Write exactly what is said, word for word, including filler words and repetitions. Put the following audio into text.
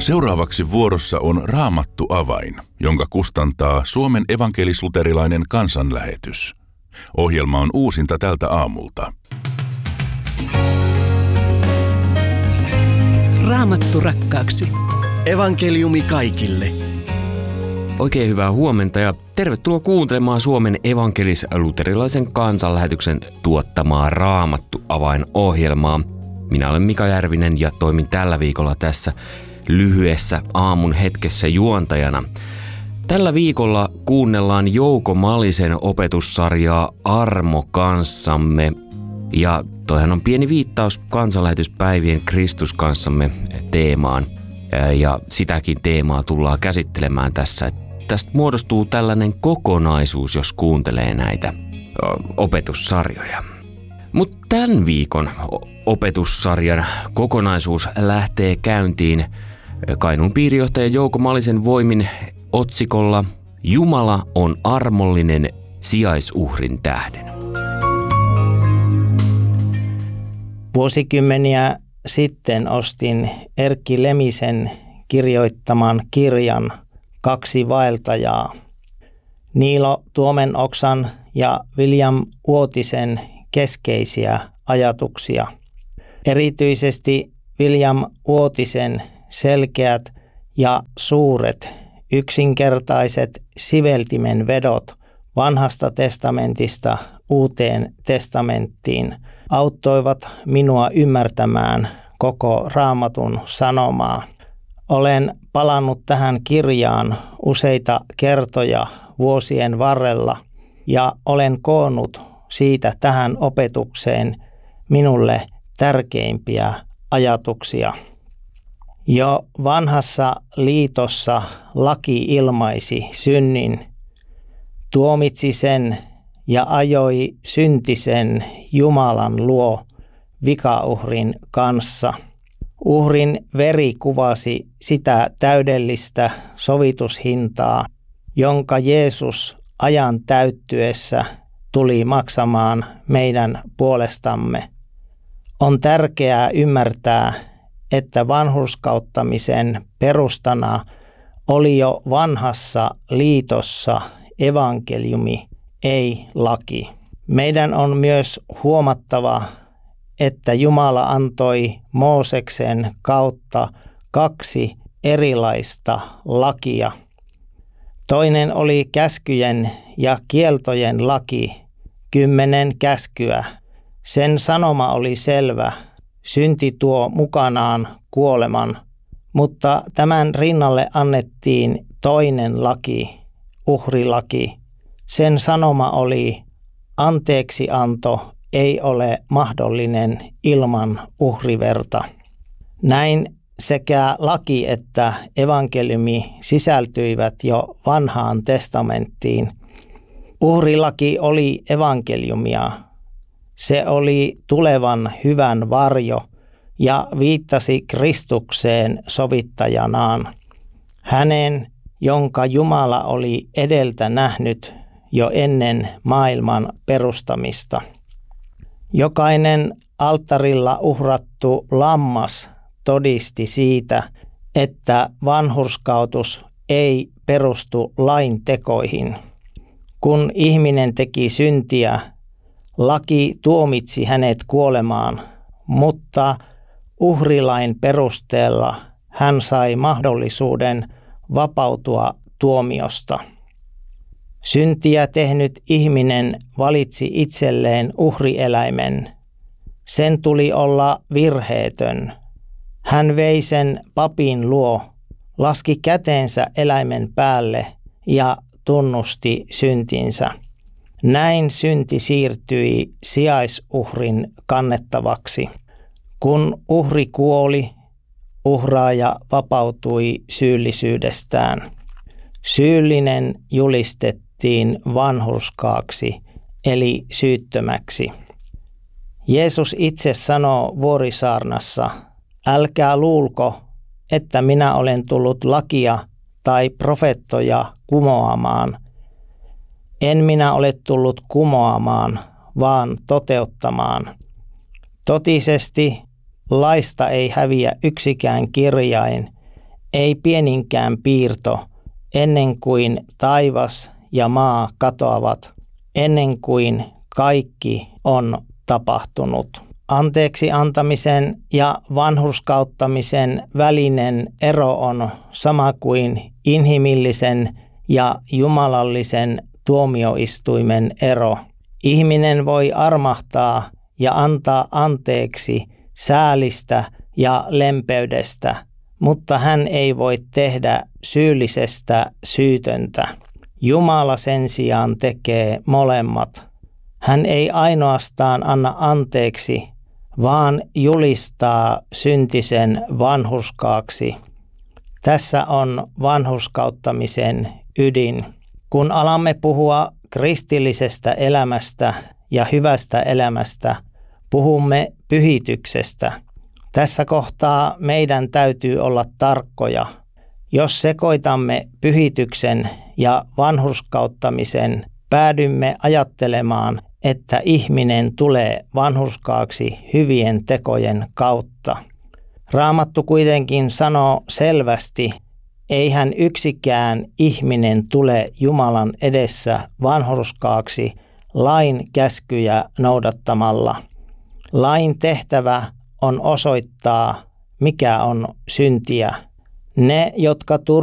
Seuraavaksi vuorossa on Raamattu avain, jonka kustantaa Suomen evankelis-luterilainen kansanlähetys. Ohjelma on uusinta tältä aamulta. Raamattu rakkaaksi. Evankeliumi kaikille. Oikein hyvää huomenta ja tervetuloa kuuntelemaan Suomen evankelis-luterilaisen kansanlähetyksen tuottamaa Raamattu avain-ohjelmaa. Minä olen Mika Järvinen ja toimin tällä viikolla tässä lyhyessä aamun hetkessä juontajana. Tällä viikolla kuunnellaan Jouko Malisen opetussarjaa Armo kanssamme. Ja toihan on pieni viittaus kansanlähetyspäivien Kristus kanssamme teemaan. Ja sitäkin teemaa tullaan käsittelemään tässä. Tästä muodostuu tällainen kokonaisuus, jos kuuntelee näitä opetussarjoja. Mutta tämän viikon opetussarjan kokonaisuus lähtee käyntiin Kainuun piirijohtaja Jouko Malisen voimin otsikolla Jumala on armollinen sijaisuhrin tähden. Vuosikymmeniä sitten ostin Erkki Lemisen kirjoittaman kirjan Kaksi vaeltajaa. Niilo Tuomenoksan ja William Uotisen keskeisiä ajatuksia. Erityisesti William Uotisen selkeät ja suuret yksinkertaiset siveltimen vedot Vanhasta testamentista Uuteen testamenttiin auttoivat minua ymmärtämään koko Raamatun sanomaa. Olen palannut tähän kirjaan useita kertoja vuosien varrella ja olen koonnut siitä tähän opetukseen minulle tärkeimpiä ajatuksia. Jo vanhassa liitossa laki ilmaisi synnin, tuomitsi sen ja ajoi syntisen Jumalan luo vikauhrin kanssa. Uhrin veri kuvasi sitä täydellistä sovitushintaa, jonka Jeesus ajan täyttyessä tuli maksamaan meidän puolestamme. On tärkeää ymmärtää, että vanhurskauttamisen perustana oli jo vanhassa liitossa evankeliumi, ei laki. Meidän on myös huomattava, että Jumala antoi Mooseksen kautta kaksi erilaista lakia. Toinen oli käskyjen ja kieltojen laki, kymmenen käskyä. Sen sanoma oli selvä, synti tuo mukanaan kuoleman, mutta tämän rinnalle annettiin toinen laki, uhrilaki. Sen sanoma oli, anteeksianto ei ole mahdollinen ilman uhriverta. Näin sekä laki että evankeliumi sisältyivät jo vanhaan testamenttiin. Uhrilaki oli evankeliumia. Se oli tulevan hyvän varjo ja viittasi Kristukseen sovittajanaan. Hänen, jonka Jumala oli edeltä nähnyt jo ennen maailman perustamista. Jokainen alttarilla uhrattu lammas todisti siitä, että vanhurskautus ei perustu lain tekoihin. Kun ihminen teki syntiä, laki tuomitsi hänet kuolemaan, mutta uhrilain perusteella hän sai mahdollisuuden vapautua tuomiosta. Syntiä tehnyt ihminen valitsi itselleen uhrieläimen. Sen tuli olla virheetön. Hän vei sen papin luo, laski käteensä eläimen päälle ja tunnusti syntinsä. Näin synti siirtyi sijaisuhrin kannettavaksi. Kun uhri kuoli, uhraaja vapautui syyllisyydestään. Syyllinen julistettiin vanhurskaaksi, eli syyttömäksi. Jeesus itse sanoo vuorisaarnassa, älkää luulko, että minä olen tullut lakia tai profeettoja kumoamaan. En minä ole tullut kumoamaan, vaan toteuttamaan. Totisesti laista ei häviä yksikään kirjain, ei pieninkään piirto, ennen kuin taivas ja maa katoavat, ennen kuin kaikki on tapahtunut. Anteeksi antamisen ja vanhurskauttamisen välinen ero on sama kuin inhimillisen ja jumalallisen tuomioistuimen ero. Ihminen voi armahtaa ja antaa anteeksi säälistä ja lempeydestä, mutta hän ei voi tehdä syyllisestä syytöntä. Jumala sen sijaan tekee molemmat. Hän ei ainoastaan anna anteeksi, vaan julistaa syntisen vanhurskaaksi. Tässä on vanhurskauttamisen ydin. Kun alamme puhua kristillisestä elämästä ja hyvästä elämästä, puhumme pyhityksestä. Tässä kohtaa meidän täytyy olla tarkkoja. Jos sekoitamme pyhityksen ja vanhurskauttamisen, päädymme ajattelemaan, että ihminen tulee vanhurskaaksi hyvien tekojen kautta. Raamattu kuitenkin sanoo selvästi, eihän yksikään ihminen tule Jumalan edessä vanhurskaaksi lain käskyjä noudattamalla. Lain tehtävä on osoittaa, mikä on syntiä. Ne, jotka